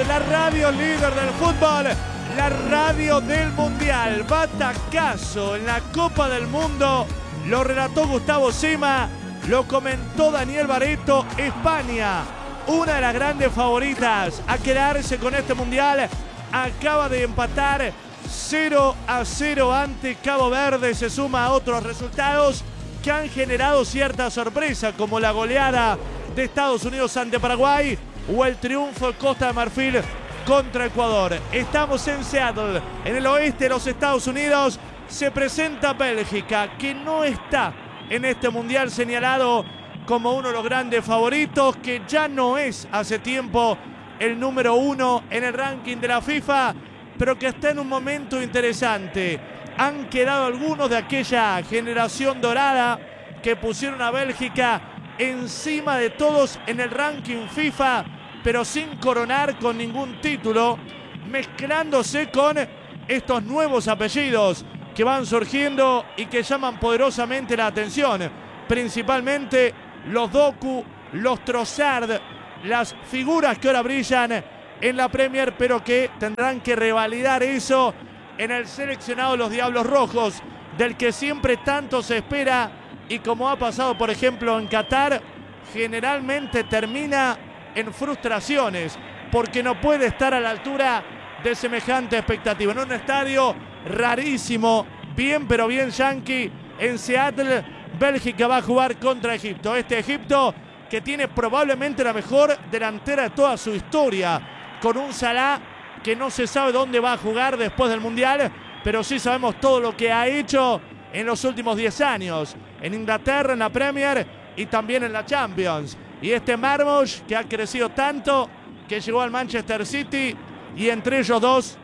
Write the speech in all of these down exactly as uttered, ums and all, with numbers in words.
la radio líder del fútbol, la radio del mundial. Batacazo en la Copa del Mundo. Lo relató Gustavo Sima, lo comentó Daniel Barreto. España, una de las grandes favoritas a quedarse con este mundial, acaba de empatar cero a cero ante Cabo Verde. Se suma a otros resultados que han generado cierta sorpresa, como la goleada de Estados Unidos ante Paraguay o el triunfo de Costa de Marfil contra Ecuador. Estamos en Seattle, en el oeste de los Estados Unidos. Se presenta Bélgica, que no está en este mundial señalado como uno de los grandes favoritos, que ya no es hace tiempo el número uno en el ranking de la FIFA, pero que está en un momento interesante. Han quedado algunos de aquella generación dorada que pusieron a Bélgica encima de todos en el ranking FIFA, pero sin coronar con ningún título, mezclándose con estos nuevos apellidos que van surgiendo y que llaman poderosamente la atención, principalmente los Doku, los Trossard, las figuras que ahora brillan en la Premier, pero que tendrán que revalidar eso en el seleccionado de los Diablos Rojos, del que siempre tanto se espera, y como ha pasado por ejemplo en Qatar, generalmente termina en frustraciones, porque no puede estar a la altura de semejante expectativa. En un estadio rarísimo, bien pero bien yankee, en Seattle, Bélgica va a jugar contra Egipto. Este Egipto que tiene probablemente la mejor delantera de toda su historia, con un Salah que no se sabe dónde va a jugar después del Mundial, pero sí sabemos todo lo que ha hecho en los últimos diez años, en Inglaterra, en la Premier y también en la Champions. Y este Marmoush, que ha crecido tanto, que llegó al Manchester City, y entre ellos dos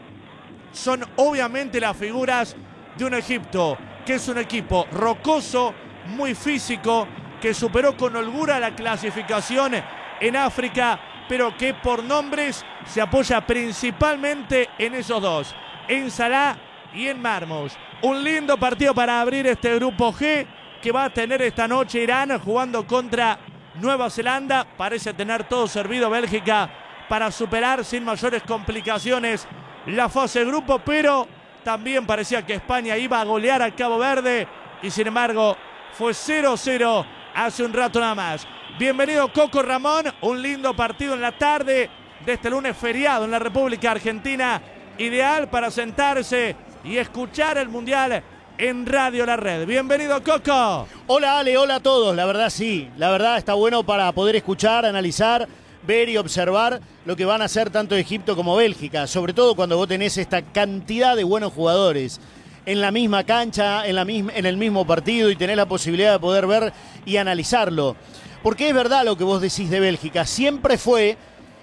son obviamente las figuras de un Egipto, que es un equipo rocoso, muy físico, que superó con holgura la clasificación en África, pero que por nombres se apoya principalmente en esos dos, en Salah y en Marmoush. Un lindo partido para abrir este grupo G que va a tener esta noche Irán jugando contra Nueva Zelanda. Parece tener todo servido Bélgica para superar sin mayores complicaciones la fase de grupo, pero también parecía que España iba a golear a Cabo Verde y sin embargo fue cero cero hace un rato nada más. Bienvenido Coco Ramón, un lindo partido en la tarde de este lunes feriado en la República Argentina, ideal para sentarse y escuchar el Mundial en Radio La Red. Bienvenido Coco. Hola Ale, hola a todos, la verdad sí, la verdad está bueno para poder escuchar, analizar, ver y observar lo que van a hacer tanto Egipto como Bélgica, sobre todo cuando vos tenés esta cantidad de buenos jugadores en la misma cancha, en, la misma, en el mismo partido, y tenés la posibilidad de poder ver y analizarlo. Porque es verdad lo que vos decís de Bélgica, siempre fue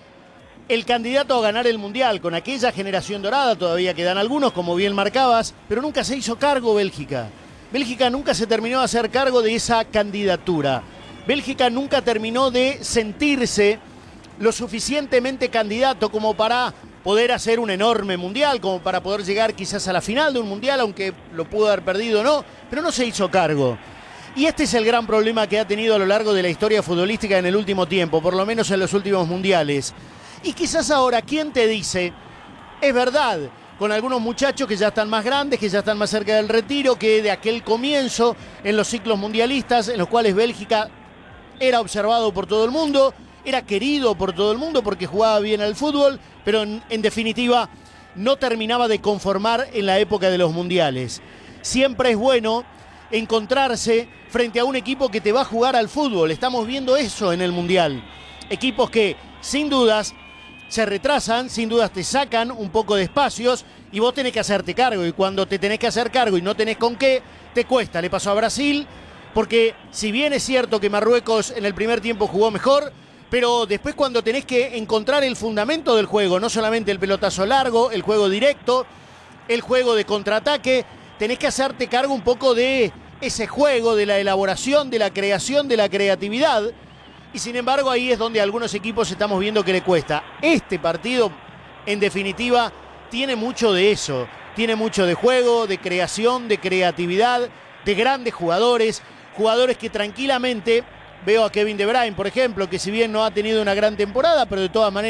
el candidato a ganar el Mundial, con aquella generación dorada, todavía quedan algunos, como bien marcabas, pero nunca se hizo cargo Bélgica. Bélgica nunca se terminó de hacer cargo de esa candidatura. Bélgica nunca terminó de sentirse lo suficientemente candidato como para poder hacer un enorme Mundial, como para poder llegar quizás a la final de un Mundial, aunque lo pudo haber perdido o no, pero no se hizo cargo. Y este es el gran problema que ha tenido a lo largo de la historia futbolística en el último tiempo, por lo menos en los últimos mundiales. Y quizás ahora, ¿quién te dice? Es verdad, con algunos muchachos que ya están más grandes, que ya están más cerca del retiro, que de aquel comienzo en los ciclos mundialistas, en los cuales Bélgica era observado por todo el mundo, era querido por todo el mundo porque jugaba bien al fútbol, pero en, en definitiva no terminaba de conformar en la época de los mundiales. Siempre es bueno encontrarse frente a un equipo que te va a jugar al fútbol. Estamos viendo eso en el Mundial. Equipos que, sin dudas, se retrasan, sin dudas te sacan un poco de espacios y vos tenés que hacerte cargo. Y cuando te tenés que hacer cargo y no tenés con qué, te cuesta. Le pasó a Brasil, porque si bien es cierto que Marruecos en el primer tiempo jugó mejor, pero después cuando tenés que encontrar el fundamento del juego, no solamente el pelotazo largo, el juego directo, el juego de contraataque, tenés que hacerte cargo un poco de ese juego, de la elaboración, de la creación, de la creatividad. Y sin embargo ahí es donde a algunos equipos estamos viendo que le cuesta. Este partido, en definitiva, tiene mucho de eso. Tiene mucho de juego, de creación, de creatividad, de grandes jugadores. Jugadores que tranquilamente, veo a Kevin De Bruyne, por ejemplo, que si bien no ha tenido una gran temporada, pero de todas maneras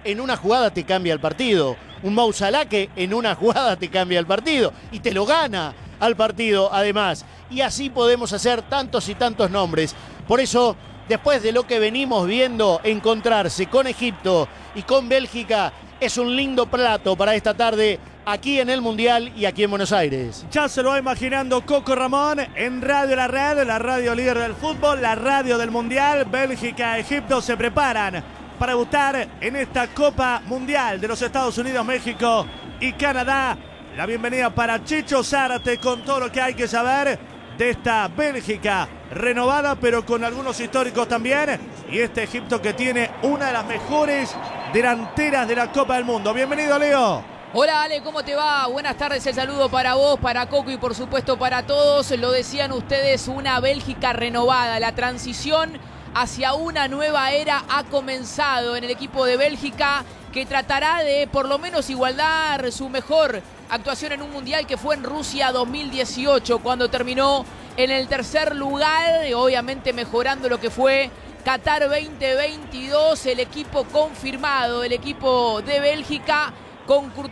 en una jugada te cambia el partido. Un Mo Salah que en una jugada te cambia el partido y te lo gana al partido además. Y así podemos hacer tantos y tantos nombres. Por eso, después de lo que venimos viendo, encontrarse con Egipto y con Bélgica es un lindo plato para esta tarde aquí en el Mundial y aquí en Buenos Aires. Ya se lo va imaginando Coco Ramón en Radio La Red, la radio líder del fútbol, la radio del Mundial. Bélgica, Egipto se preparan para debutar en esta Copa Mundial de los Estados Unidos, México y Canadá. La bienvenida para Chicho Zárate con todo lo que hay que saber de esta Bélgica renovada, pero con algunos históricos también. Y este Egipto que tiene una de las mejores delanteras de la Copa del Mundo. Bienvenido, Leo. Hola Ale, ¿cómo te va? Buenas tardes, el saludo para vos, para Coco y por supuesto para todos. Lo decían ustedes, una Bélgica renovada. La transición hacia una nueva era ha comenzado en el equipo de Bélgica, que tratará de por lo menos igualar su mejor actuación en un mundial que fue en Rusia dos mil dieciocho, cuando terminó en el tercer lugar, obviamente mejorando lo que fue Qatar veinte veintidós. El equipo confirmado, el equipo de Bélgica con